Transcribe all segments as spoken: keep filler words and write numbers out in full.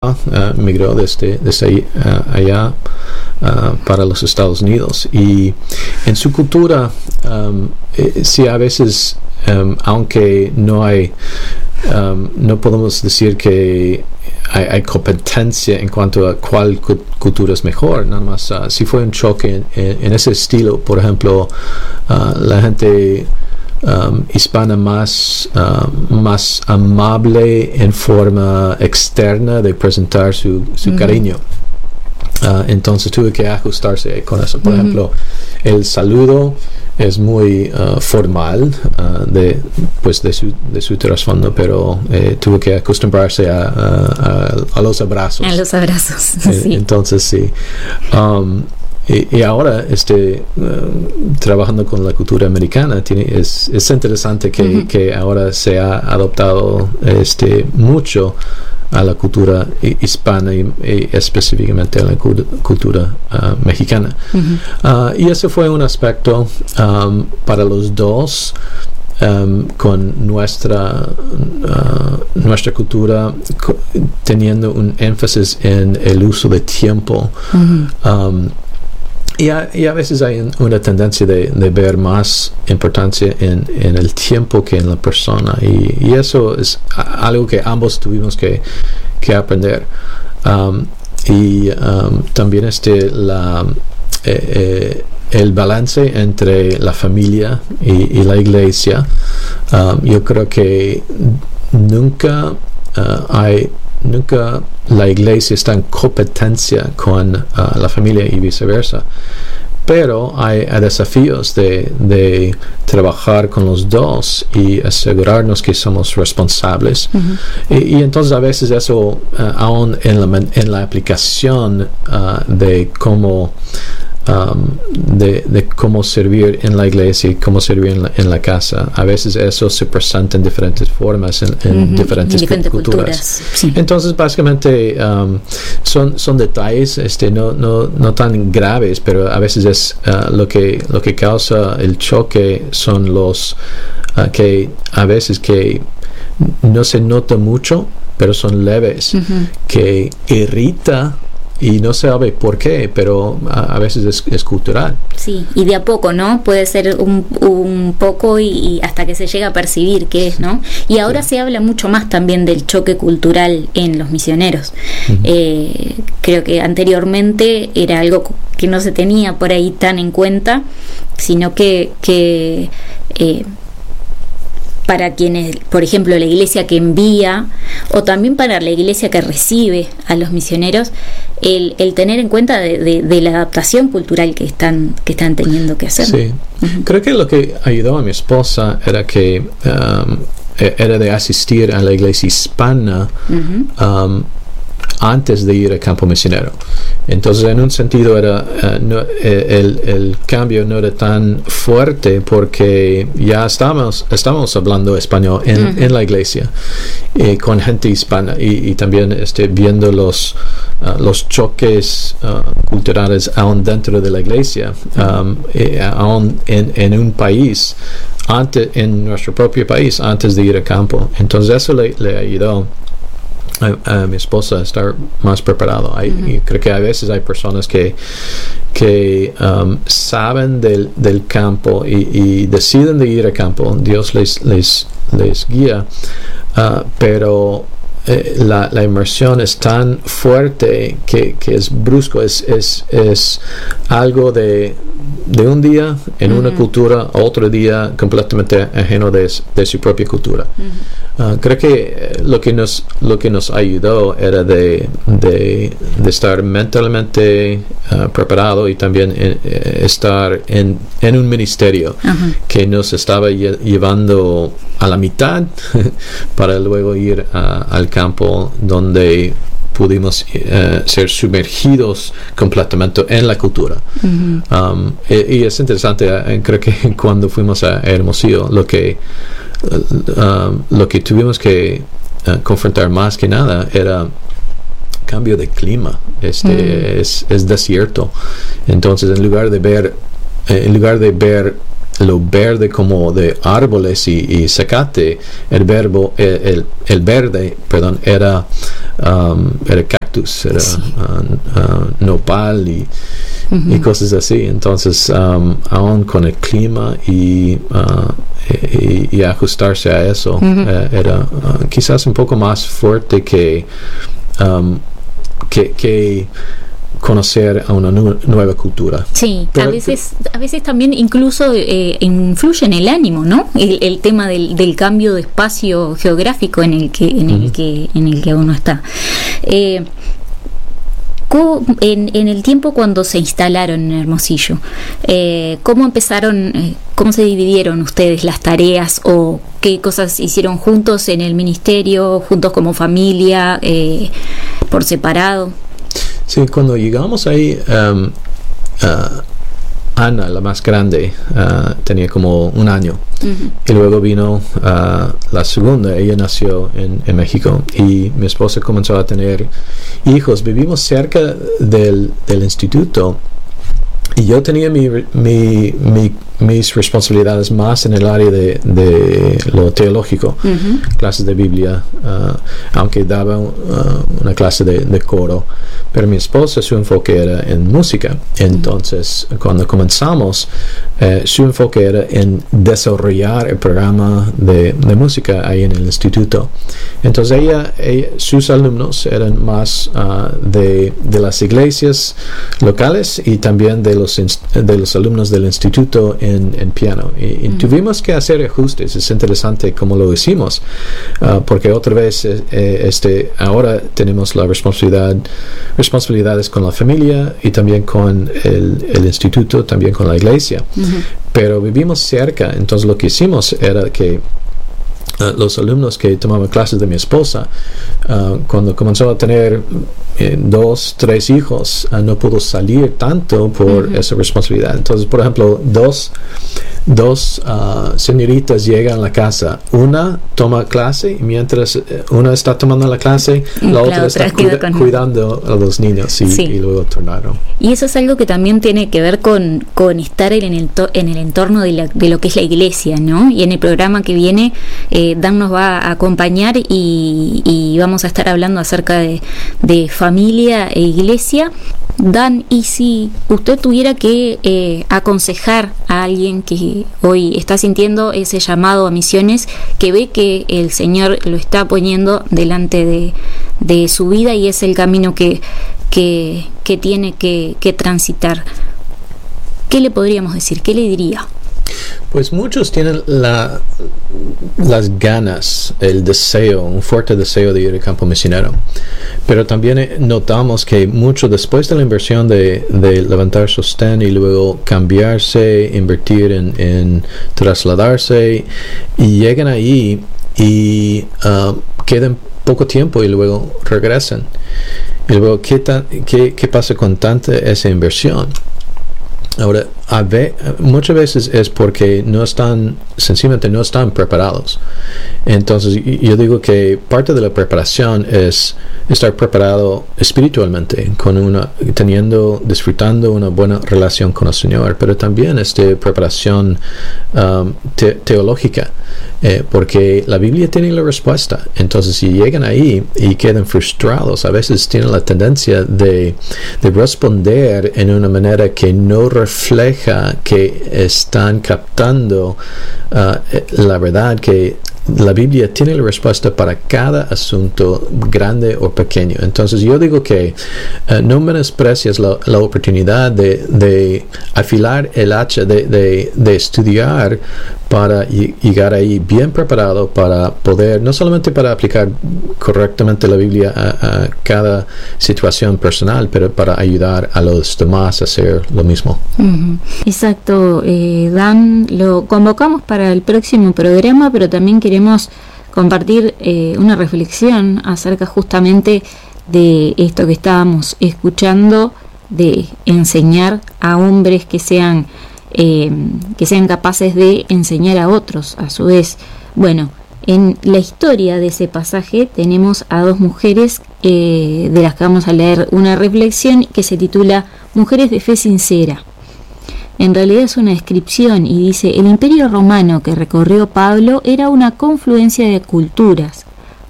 Europa, uh, migró desde, desde ahí, uh, allá uh, para los Estados Unidos. Y en su cultura, um, eh, sí, a veces, um, aunque no hay, um, no podemos decir que hay, hay competencia en cuanto a cuál cu- cultura es mejor, nada más, uh, si fue un choque en, en, en ese estilo. Por ejemplo, uh, la gente Um, hispana más, uh, más amable en forma externa de presentar su, su uh-huh. cariño. Uh, entonces tuve que ajustarse con eso. Por uh-huh. ejemplo, el saludo es muy uh, formal uh, de, pues de su, de su trasfondo, pero eh, tuve que acostumbrarse a, a, a los abrazos. A los abrazos, eh, sí. Entonces sí. Um, Y, y ahora, este, uh, trabajando con la cultura americana, tiene, es, es interesante que, uh-huh. que ahora se ha adoptado este, mucho a la cultura hispana y, y específicamente a la cu- cultura uh, mexicana. Uh-huh. Uh, y ese fue un aspecto um, para los dos. Um, con nuestra uh, nuestra cultura co- teniendo un énfasis en el uso de tiempo. Uh-huh. Um, Y a, y a veces hay un, una tendencia de, de ver más importancia en, en el tiempo que en la persona. Y, y eso es a, algo que ambos tuvimos que, que aprender. Um, y um, también este, la, eh, eh, el balance entre la familia y, y la iglesia. Um, yo creo que nunca uh, hay... Nunca la iglesia está en competencia con uh, la familia y viceversa, pero hay, hay desafíos de, de trabajar con los dos y asegurarnos que somos responsables. Uh-huh. y, y entonces a veces eso uh, aún en la, en la aplicación uh, de cómo Um, de, de cómo servir en la iglesia y cómo servir en la, en la casa. A veces eso se presenta en diferentes formas, en, en uh-huh. diferentes, en diferentes culturas. culturas. Sí. Entonces, básicamente, um, son, son detalles este, no, no, no tan graves, pero a veces es uh, lo que lo que causa el choque son los uh, que a veces que no se nota mucho, pero son leves, uh-huh. que irrita. Y no se sabe por qué, pero a, a veces es, es cultural. Sí, y de a poco, ¿no? Puede ser un, un poco y, y hasta que se llega a percibir qué es, ¿no? Y ahora sí. se habla mucho más también del choque cultural en los misioneros. Uh-huh. Eh, creo que anteriormente era algo que no se tenía por ahí tan en cuenta, sino que... que eh, para quienes, por ejemplo, la iglesia que envía o también para la iglesia que recibe a los misioneros, el, el tener en cuenta de, de, de la adaptación cultural que están que están teniendo que hacer. Sí, uh-huh. Creo que lo que ayudó a mi esposa era que um, era de asistir a la iglesia hispana uh-huh. um, antes de ir al campo misionero. Entonces, en un sentido, era uh, no, el, el cambio no era tan fuerte porque ya estábamos, estábamos hablando español en, uh-huh. en la iglesia eh, con gente hispana y, y también este, viendo los, uh, los choques uh, culturales aún dentro de la iglesia, um, eh, aún en, en un país, antes, en nuestro propio país, antes de ir al campo. Entonces, eso le, le ayudó A, a mi esposa estar más preparado. Hay, uh-huh. y creo que a veces hay personas que que um, saben del, del campo y, y deciden de ir al campo. Dios les les les guía, uh, pero eh, la, la inmersión es tan fuerte que, que es brusco, es es es algo de de un día en uh-huh. una cultura, otro día completamente ajeno de, de su propia cultura. Uh-huh. Uh, creo que lo que nos lo que nos ayudó era de de, de estar mentalmente uh, preparado y también en, eh, estar en, en un ministerio uh-huh. que nos estaba lle- llevando a la mitad para luego ir a, al campo donde pudimos uh, ser sumergidos completamente en la cultura. Uh-huh. Um, y, y es interesante, uh, creo que cuando fuimos a Hermosillo, lo que uh, um, lo que tuvimos que uh, confrontar más que nada era cambio de clima. Este uh-huh. es, es desierto. Entonces, en lugar de ver, eh, en lugar de ver lo verde como de árboles y, y zacate, el verbo, el, el, el verde, perdón, era, um, era cactus, era sí. uh, uh, nopal y, uh-huh. y cosas así. Entonces, um, aún con el clima y, uh, y, y ajustarse a eso, uh-huh. uh, era uh, quizás un poco más fuerte que, um, que, que conocer a una nu- nueva cultura. Sí, Pero, a veces a veces también incluso eh, influye en el ánimo, ¿no? El, el tema del, del cambio de espacio geográfico en el que en uh-huh. el que en el que uno está. Eh, En, en el tiempo cuando se instalaron en Hermosillo, eh, ¿cómo empezaron, eh, cómo se dividieron ustedes las tareas o qué cosas hicieron juntos en el ministerio, juntos como familia, eh, por separado? Sí, cuando llegamos ahí, um, uh, Ana, la más grande, uh, tenía como un año. Uh-huh. Y luego vino uh, la segunda, ella nació en, en México y mi esposa comenzó a tener hijos. Vivimos cerca del, del instituto y yo tenía mi, mi, mi, mis responsabilidades más en el área de, de lo teológico, uh-huh. clases de Biblia, uh, aunque daba uh, una clase de, de coro. Pero mi esposa, su enfoque era en música. Entonces, uh-huh. cuando comenzamos, eh, su enfoque era en desarrollar el programa de, de música ahí en el instituto. Entonces, ella, ella sus alumnos eran más uh, de, de las iglesias locales y también de los, de los alumnos del instituto en, en piano. Y, y uh-huh. tuvimos que hacer ajustes. Es interesante cómo lo hicimos, uh, porque otra vez, eh, este, ahora tenemos la responsabilidad responsabilidades con la familia y también con el, el instituto, también con la iglesia. Uh-huh. Pero vivimos cerca, entonces lo que hicimos era que Uh, los alumnos que tomaban clases de mi esposa, uh, cuando comenzó a tener eh, dos, tres hijos, uh, no pudo salir tanto por uh-huh. esa responsabilidad. Entonces, por ejemplo, dos, dos uh, señoritas llegan a la casa. Una toma clase y mientras eh, una está tomando la clase, la, la otra, otra está cuida- con... cuidando a los niños y, sí. y luego tornaron. Y eso es algo que también tiene que ver con, con estar en el, to- en el entorno de, la, de lo que es la iglesia, ¿no? Y en el programa que viene, eh, Dan nos va a acompañar y, y vamos a estar hablando acerca de, de familia e iglesia. Dan, y si usted tuviera que eh, aconsejar a alguien que hoy está sintiendo ese llamado a misiones, que ve que el Señor lo está poniendo delante de, de su vida y es el camino que, que, que tiene que, que transitar, ¿qué le podríamos decir? ¿Qué le diría? Pues muchos tienen la, las ganas, el deseo, un fuerte deseo de ir al campo misionero. Pero también notamos que mucho después de la inversión de, de levantar sostén y luego cambiarse, invertir en, en trasladarse, y llegan ahí y uh, quedan poco tiempo y luego regresan. Y luego, ¿qué, ta- qué, qué pasa con tanta esa inversión? Ahora, a ve, muchas veces es porque no están, sencillamente no están preparados. Entonces, yo digo que parte de la preparación es estar preparado espiritualmente, con una, teniendo, disfrutando una buena relación con el Señor, pero también este preparación um, te, teológica, eh, porque la Biblia tiene la respuesta. Entonces, si llegan ahí y quedan frustrados, a veces tienen la tendencia de, de responder en una manera que no refleja que están captando uh, la verdad, que la Biblia tiene la respuesta para cada asunto, grande o pequeño. Entonces yo digo que uh, no menosprecies la, la oportunidad de, de afilar el hacha, de, de, de estudiar para y, llegar ahí bien preparado para poder, no solamente para aplicar correctamente la Biblia a, a cada situación personal, pero para ayudar a los demás a hacer lo mismo. Uh-huh. Exacto, eh, Dan, lo convocamos para el próximo programa, pero también queremos compartir eh, una reflexión acerca justamente de esto que estábamos escuchando, de enseñar a hombres que sean eh, que sean capaces de enseñar a otros a su vez. Bueno, en la historia de ese pasaje tenemos a dos mujeres eh, de las que vamos a leer una reflexión que se titula Mujeres de fe sincera. En realidad es una descripción y dice: el imperio romano que recorrió Pablo era una confluencia de culturas.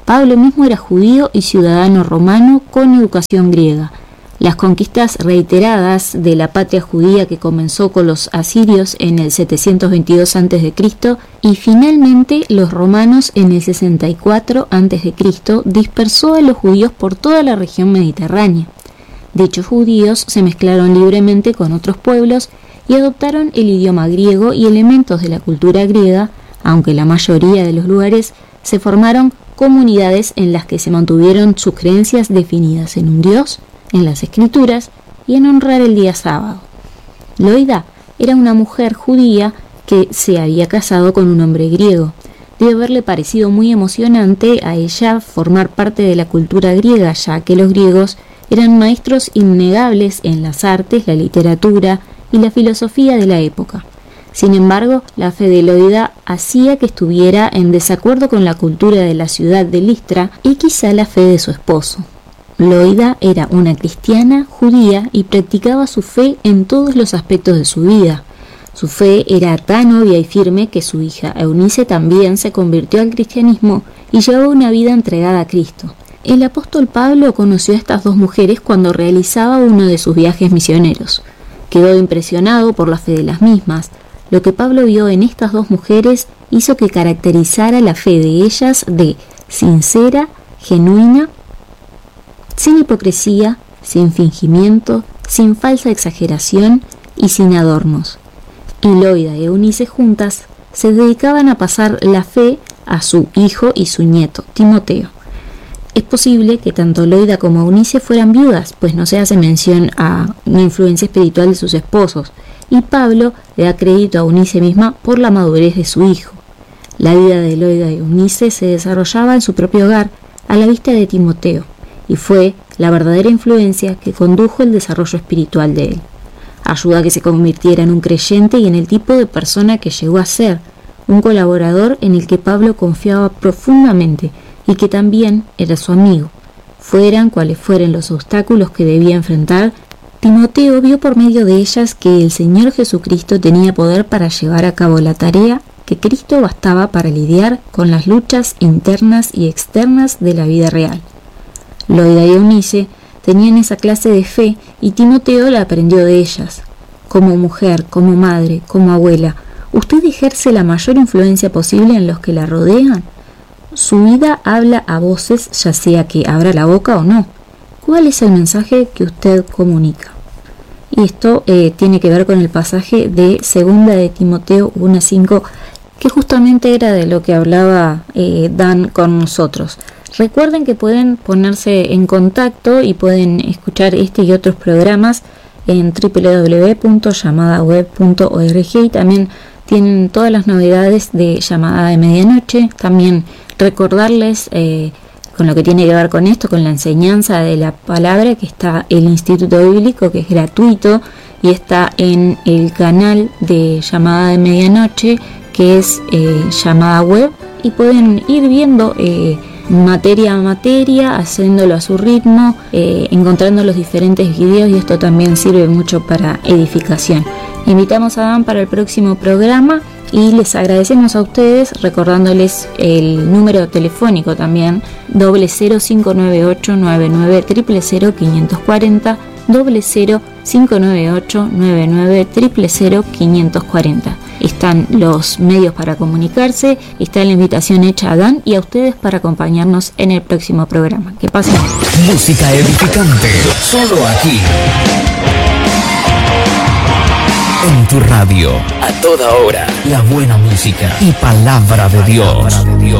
Pablo mismo era judío y ciudadano romano con educación griega. Las conquistas reiteradas de la patria judía que comenzó con los asirios en el setecientos veintidós antes de Cristo y finalmente los romanos en el sesenta y cuatro antes de Cristo dispersó a los judíos por toda la región mediterránea. Dichos judíos se mezclaron libremente con otros pueblos y adoptaron el idioma griego y elementos de la cultura griega, aunque en la mayoría de los lugares se formaron comunidades en las que se mantuvieron sus creencias definidas en un Dios, en las escrituras y en honrar el día sábado. Loida era una mujer judía que se había casado con un hombre griego. Debe haberle parecido muy emocionante a ella formar parte de la cultura griega, ya que los griegos eran maestros innegables en las artes, la literatura y la filosofía de la época. Sin embargo, la fe de Loida hacía que estuviera en desacuerdo con la cultura de la ciudad de Listra y quizá la fe de su esposo. Loida era una cristiana judía y practicaba su fe en todos los aspectos de su vida. Su fe era tan obvia y firme que su hija Eunice también se convirtió al cristianismo y llevaba una vida entregada a Cristo. El apóstol Pablo conoció a estas dos mujeres cuando realizaba uno de sus viajes misioneros. Quedó impresionado por la fe de las mismas. Lo que Pablo vio en estas dos mujeres hizo que caracterizara la fe de ellas de sincera, genuina, sin hipocresía, sin fingimiento, sin falsa exageración y sin adornos. Y Loida y Eunice juntas se dedicaban a pasar la fe a su hijo y su nieto, Timoteo. Es posible que tanto Loida como Eunice fueran viudas, pues no se hace mención a una influencia espiritual de sus esposos, y Pablo le da crédito a Eunice misma por la madurez de su hijo. La vida de Loida y Eunice se desarrollaba en su propio hogar a la vista de Timoteo, y fue la verdadera influencia que condujo el desarrollo espiritual de él. Ayuda a que se convirtiera en un creyente y en el tipo de persona que llegó a ser, un colaborador en el que Pablo confiaba profundamente y que también era su amigo. Fueran cuales fueran los obstáculos que debía enfrentar, Timoteo vio por medio de ellas que el Señor Jesucristo tenía poder para llevar a cabo la tarea que Cristo bastaba para lidiar con las luchas internas y externas de la vida real. Loida y Eunice tenían esa clase de fe y Timoteo la aprendió de ellas. Como mujer, como madre, como abuela, ¿usted ejerce la mayor influencia posible en los que la rodean? Su vida habla a voces, ya sea que abra la boca o no. ¿Cuál es el mensaje que usted comunica? Y esto eh, tiene que ver con el pasaje de segunda de Timoteo uno cinco, que justamente era de lo que hablaba eh, Dan con nosotros. Recuerden que pueden ponerse en contacto y pueden escuchar este y otros programas en doble u doble u doble u punto llamada web punto org, y también tienen todas las novedades de Llamada de Medianoche. También recordarles eh, con lo que tiene que ver con esto, con la enseñanza de la palabra, que está el Instituto Bíblico, que es gratuito y está en el canal de Llamada de Medianoche, que es eh, Llamada Web, y pueden ir viendo eh, materia a materia, haciéndolo a su ritmo, eh, encontrando los diferentes videos, y esto también sirve mucho para edificación. Invitamos a Dan para el próximo programa y les agradecemos a ustedes, recordándoles el número telefónico también, doble cero cinco nueve ocho nueve nueve cero cero cero quinientos cuarenta, doble cero cinco nueve ocho nueve nueve cero cero cero quinientos cuarenta. Están los medios para comunicarse, está la invitación hecha a Dan y a ustedes para acompañarnos en el próximo programa. Que pasen. Música edificante, solo aquí. En tu radio, a toda hora, la buena música y palabra de Dios.